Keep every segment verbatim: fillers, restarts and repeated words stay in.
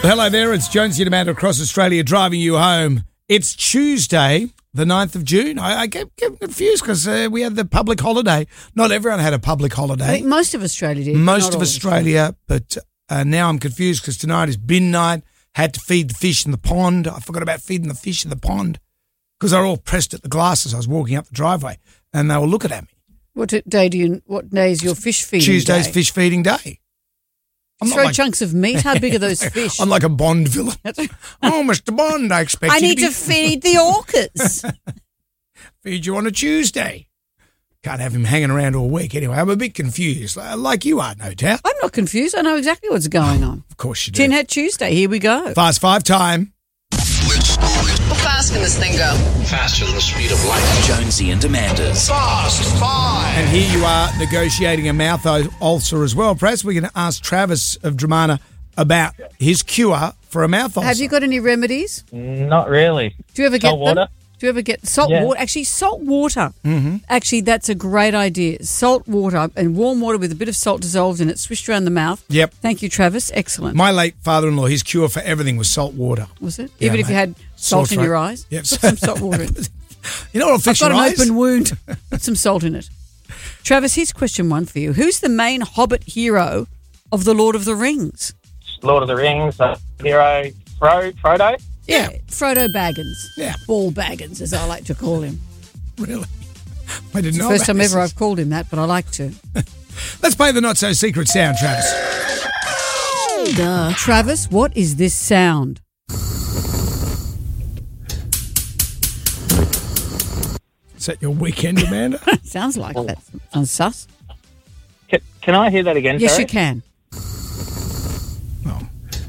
Well, hello there, it's Jonesy and Amanda across Australia driving you home. It's Tuesday, the ninth of June. I, I get, get confused because uh, we had the public holiday. Not everyone had a public holiday. I think most of Australia did. Most of Australia, but uh, now I'm confused because tonight is bin night. Had to feed the fish in the pond. I forgot about feeding the fish in the pond because they were all pressed at the glass as I was walking up the driveway and they were looking at me. What day do you? What day is your fish feeding Tuesday's day? fish feeding day. I'm Throw like, chunks of meat. How big are those fish? I'm like a Bond villain. Oh, Mister Bond, I expect I you need to, to feed the orcas. feed you on a Tuesday. Can't have him hanging around all week anyway. I'm a bit confused, like you are, no doubt. I'm not confused. I know exactly what's going on. Of course you do. Tin Hat Tuesday. Here we go. Fast five time. How fast can this thing go? Faster than the speed of light. Jonesy and Amanda's Fast Five. And here you are negotiating a mouth ulcer as well. Perhaps we can ask Travis of Dramana about his cure for a mouth ulcer. Have you got any remedies? Not really. Do you ever Salt get water? them? Do you ever get salt Yeah. water? Actually, salt water. Mm-hmm. Actually, that's a great idea. Salt water and warm water with a bit of salt dissolved in it, swished around the mouth. Yep. Thank you, Travis. Excellent. My late father-in-law, his cure for everything was salt water. Was it? Yeah, Even if mate. you had salt Sore in your throat. eyes? Yep. Put some salt water in. You know what'll I've fix got your an eyes? open wound. Put some salt in it. Travis, here's question one for you. Who's the main Hobbit hero of The Lord of the Rings? Lord of the Rings, uh, hero, Fro, Frodo. Yeah, Frodo Baggins. Yeah. Ball Baggins, as I like to call him. Really? I didn't It's know the first about time this. ever I've called him that, but I like to. Let's play the not-so-secret sound, Travis. Duh. Travis, what is this sound? Is that your weekend, Amanda? Sounds like that. Sounds sus. Can, can I hear that again? Yes, sorry? you can. Oh.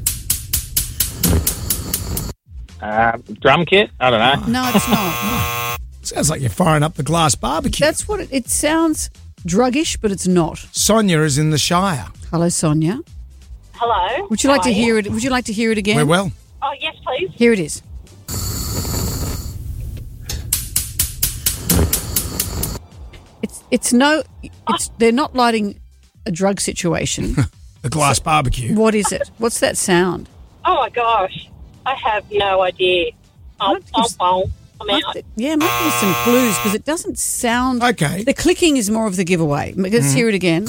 Uh, drum kit? I don't know. No, it's not. Sounds like you're firing up the glass barbecue. That's what it, it sounds druggish, but it's not. Sonia is in the Shire. Hello, Sonia. Hello. Would you like How to are hear it? Would you like to hear it again? We're well. Oh, yes, please. Here it is. It's it's no. It's they're not lighting a drug situation. The glass barbecue. What is it? What's that sound? Oh, my gosh. I have no idea. Oh, Might oh, give- oh, I'm Might out. th- yeah, might be some clues because it doesn't sound. Okay. The clicking is more of the giveaway. Let's Mm-hmm. hear it again.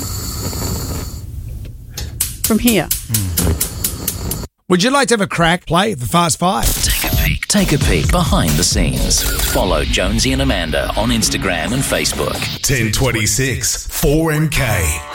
From here. Would you like to have a crack? Play the Fast Five. Take a peek. Take a peek behind the scenes. Follow Jonesy and Amanda on Instagram and Facebook. ten twenty-six, four M K.